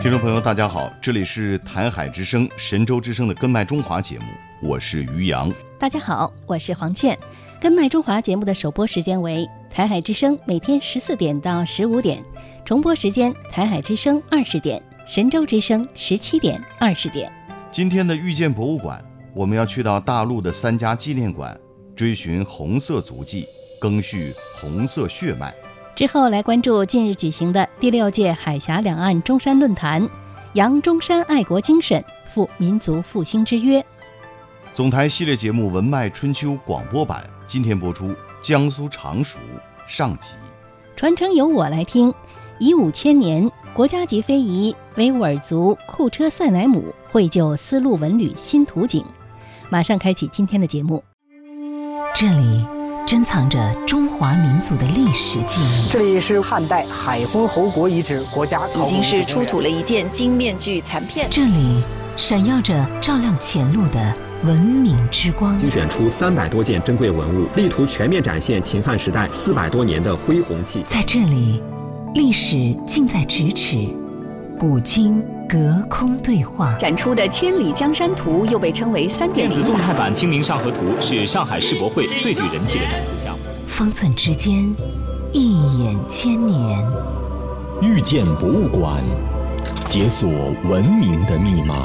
听众朋友大家好，这里是台海之声神州之声的根脉中华节目，我是于洋。 大家好，我是黄倩。根脉中华节目的首播时间为台海之声每天14点到15点，重播时间台海之声20点，神州之声17点、20点。 今天的遇见博物馆，我们要去到大陆的3家纪念馆，追寻红色足迹，赓续红色血脉。 之后来关注近日举行的第6届海峡两岸中山论坛，扬中山爱国精神，赴民族复兴之约。 总台系列节目《文脉春秋》广播版今天播出江苏常熟上集。 传承由我来听，以5000年国家级非遗维吾尔族库车赛乃姆绘就丝路文旅新图景。马上开启今天的节目。 这里珍藏着中华民族的历史记忆。 这里是汉代海昏侯国遗址国家考古已经是出土了一件金面具残片。 这里闪耀着照亮前路的文明之光， 精选出300多件珍贵文物，力图全面展现秦汉时代400多年的恢弘气。 在这里，历史近在咫尺，古今隔空对话。 展出的《千里江山图》又被称为3.0 电子动态版《清明上河图》是上海世博会最具人气的展出项目。 方寸之间，一眼千年。 遇见博物馆，解锁文明的密码。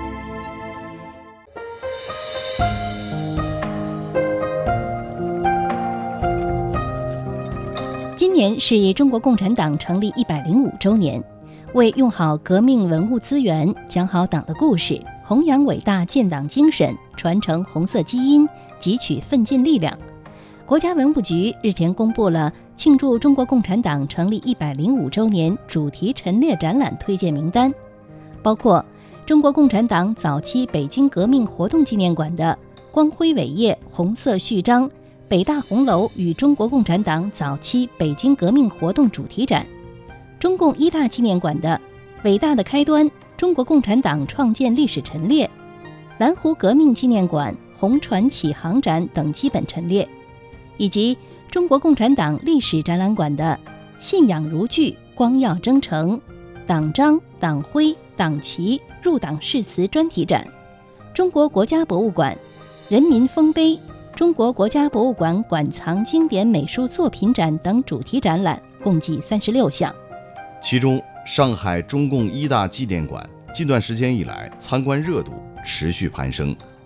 今年是中国共产党成立105周年，为用好革命文物资源，讲好党的故事，弘扬伟大建党精神，传承红色基因，汲取奋进力量，国家文物局日前公布了庆祝中国共产党成立105周年主题陈列展览推荐名单，包括中国共产党早期北京革命活动纪念馆的光辉伟业红色序章北大红楼与中国共产党早期北京革命活动主题展，中共一大纪念馆的伟大的开端中国共产党创建历史陈列，蓝湖革命纪念馆红船启航展等基本陈列，以及中国共产党历史展览馆的信仰如炬光耀征程党章党徽党旗入党誓词专题展，中国国家博物馆人民丰碑中国国家博物馆馆藏经典美术作品展等主题展览共计36项。 其中上海中共一大纪念馆近段时间以来参观热度持续攀升，